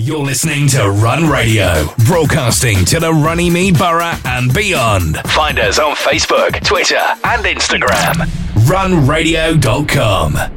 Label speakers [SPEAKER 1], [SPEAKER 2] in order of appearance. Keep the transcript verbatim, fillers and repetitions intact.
[SPEAKER 1] You're listening to Run Radio, broadcasting to the Runnymede Borough and beyond. Find us on Facebook, Twitter, and Instagram. run radio dot com.